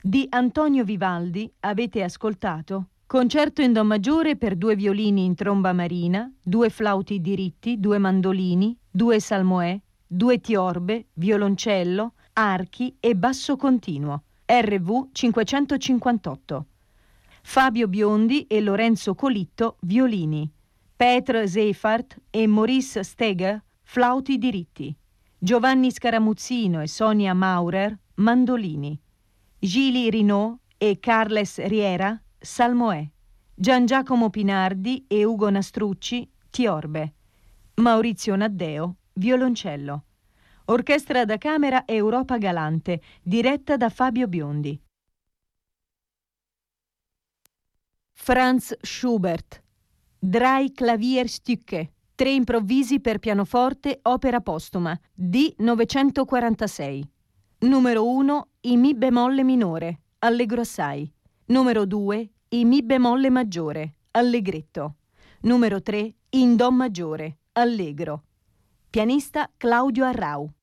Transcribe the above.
Di Antonio Vivaldi avete ascoltato Concerto in Do maggiore per 2 violini in tromba marina, 2 flauti diritti, 2 mandolini, 2 salmoè, 2 tiorbe, violoncello, archi e basso continuo. RV 558. Fabio Biondi e Lorenzo Colitto, violini. Petr Seifert e Maurice Steger, flauti diritti. Giovanni Scaramuzzino e Sonia Maurer, mandolini. Gili Rinaud e Carles Riera, salmoè. Gian Giacomo Pinardi e Ugo Nastrucci, tiorbe. Maurizio Naddeo, violoncello. Orchestra da camera Europa Galante, diretta da Fabio Biondi. Franz Schubert, Drei Klavierstücke, 3 improvvisi per pianoforte, opera postuma, D 946. Numero 1, in Mi bemolle minore, allegro assai. Numero 2, in Mi bemolle maggiore, allegretto. Numero 3, in Do maggiore, allegro. Pianista Claudio Arrau.